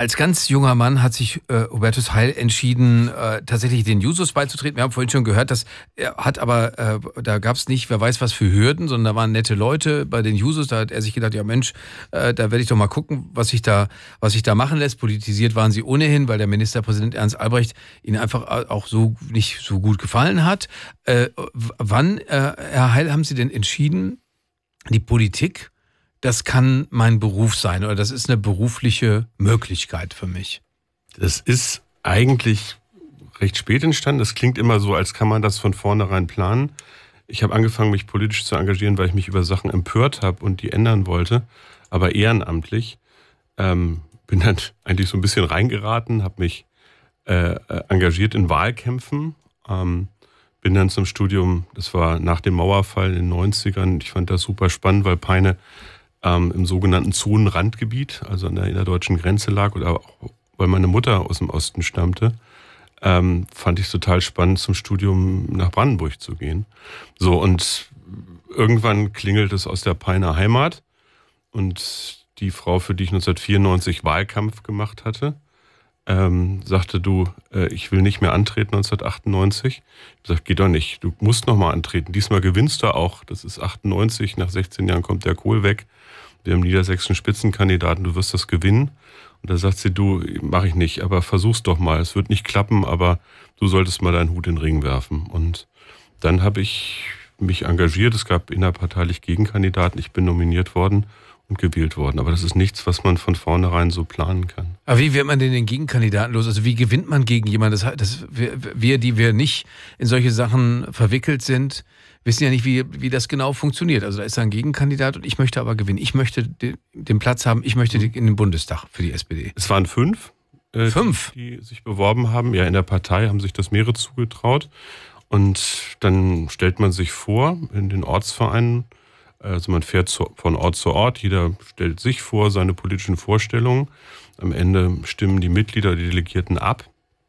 Als ganz junger Mann hat sich Hubertus Heil entschieden, tatsächlich den Jusos beizutreten. Wir haben vorhin schon gehört, dass er hat aber, da gab es nicht, wer weiß was für Hürden, sondern da waren nette Leute bei den Jusos. Da hat er sich gedacht, ja Mensch, da werde ich doch mal gucken, was sich da machen lässt. Politisiert waren sie ohnehin, weil der Ministerpräsident Ernst Albrecht ihnen einfach auch so nicht so gut gefallen hat. Wann, Herr Heil, haben Sie denn entschieden, die Politik, das kann mein Beruf sein oder das ist eine berufliche Möglichkeit für mich? Das ist eigentlich recht spät entstanden. Das klingt immer so, als kann man das von vornherein planen. Ich habe angefangen, mich politisch zu engagieren, weil ich mich über Sachen empört habe und die ändern wollte, aber ehrenamtlich. Bin dann eigentlich so ein bisschen reingeraten, habe mich engagiert in Wahlkämpfen, bin dann zum Studium, das war nach dem Mauerfall in den 90ern, ich fand das super spannend, weil Peine im sogenannten Zonenrandgebiet, also an der innerdeutschen Grenze lag, oder auch weil meine Mutter aus dem Osten stammte, fand ich es total spannend, zum Studium nach Brandenburg zu gehen. So, und irgendwann klingelt es aus der Peiner Heimat und die Frau, für die ich 1994 Wahlkampf gemacht hatte, sagte, du, ich will nicht mehr antreten 1998. Ich sagte, geht doch nicht, du musst noch mal antreten. Diesmal gewinnst du auch, das ist 98, nach 16 Jahren kommt der Kohl weg. Wir haben niedersächsischen Spitzenkandidaten, du wirst das gewinnen. Und da sagt sie, du, mache ich nicht, aber versuch's doch mal. Es wird nicht klappen, aber du solltest mal deinen Hut in den Ring werfen. Und dann habe ich mich engagiert. Es gab innerparteilich Gegenkandidaten. Ich bin nominiert worden und gewählt worden. Aber das ist nichts, was man von vornherein so planen kann. Aber wie wird man denn den Gegenkandidaten los? Also wie gewinnt man gegen jemanden? Wir, die wir nicht in solche Sachen verwickelt sind, wissen ja nicht, wie das genau funktioniert. Also da ist ein Gegenkandidat und ich möchte aber gewinnen. Ich möchte den Platz haben, ich möchte in den Bundestag für die SPD. Es waren 5. 5? Die sich beworben haben. Ja, in der Partei haben sich das mehrere zugetraut. Und dann stellt man sich vor in den Ortsvereinen. Also man fährt von Ort zu Ort. Jeder stellt sich vor, seine politischen Vorstellungen. Am Ende stimmen die Mitglieder, die Delegierten ab.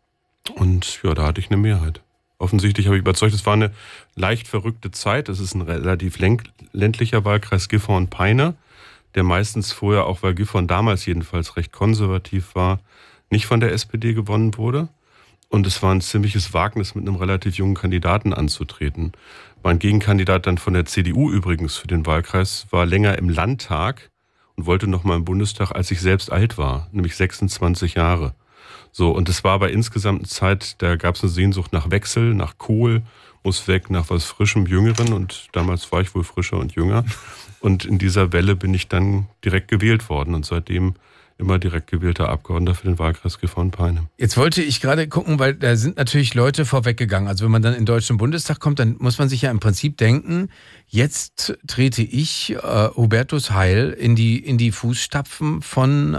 Und ja, da hatte ich eine Mehrheit. Offensichtlich habe ich überzeugt, es war eine leicht verrückte Zeit. Es ist ein relativ ländlicher Wahlkreis Gifhorn und Peine, der meistens vorher, auch weil Gifhorn damals jedenfalls recht konservativ war, nicht von der SPD gewonnen wurde. Und es war ein ziemliches Wagnis, mit einem relativ jungen Kandidaten anzutreten. Mein Gegenkandidat dann von der CDU übrigens für den Wahlkreis war länger im Landtag und wollte noch mal im Bundestag, als ich selbst alt war, nämlich 26 Jahre. So, und es war aber insgesamt eine Zeit, da gab es eine Sehnsucht nach Wechsel, nach Kohl, muss weg, nach was Frischem, Jüngeren. Und damals war ich wohl frischer und jünger. Und in dieser Welle bin ich dann direkt gewählt worden und seitdem immer direkt gewählter Abgeordneter für den Wahlkreis Gifhorn-Peine. Jetzt wollte ich gerade gucken, weil da sind natürlich Leute vorweggegangen. Also wenn man dann in den Deutschen Bundestag kommt, dann muss man sich ja im Prinzip denken, jetzt trete ich, Hubertus Heil, in die Fußstapfen von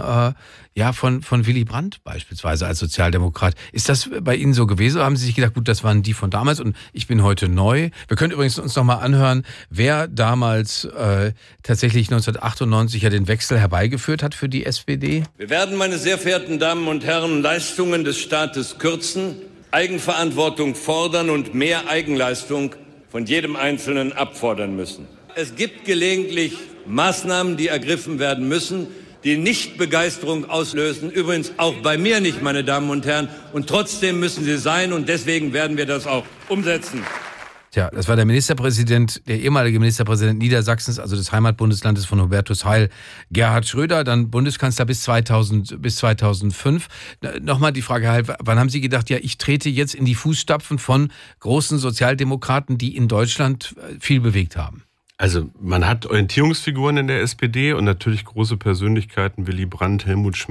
Willy Brandt beispielsweise als Sozialdemokrat. Ist das bei Ihnen so gewesen oder haben Sie sich gedacht, gut, das waren die von damals und ich bin heute neu? Wir können übrigens uns noch mal anhören, wer damals tatsächlich 1998 ja den Wechsel herbeigeführt hat für die SPD. Wir werden, meine sehr verehrten Damen und Herren, Leistungen des Staates kürzen, Eigenverantwortung fordern und mehr Eigenleistung von jedem Einzelnen abfordern müssen. Es gibt gelegentlich Maßnahmen, die ergriffen werden müssen, die nicht Begeisterung auslösen. Übrigens auch bei mir nicht, meine Damen und Herren. Und trotzdem müssen sie sein und deswegen werden wir das auch umsetzen. Tja, das war der ehemalige Ministerpräsident Niedersachsens, also des Heimatbundeslandes von Hubertus Heil, Gerhard Schröder, dann Bundeskanzler bis 2005. Nochmal die Frage, Herr Heil, wann haben Sie gedacht, ja, ich trete jetzt in die Fußstapfen von großen Sozialdemokraten, die in Deutschland viel bewegt haben? Also man hat Orientierungsfiguren in der SPD und natürlich große Persönlichkeiten, Willy Brandt, Helmut Schmidt.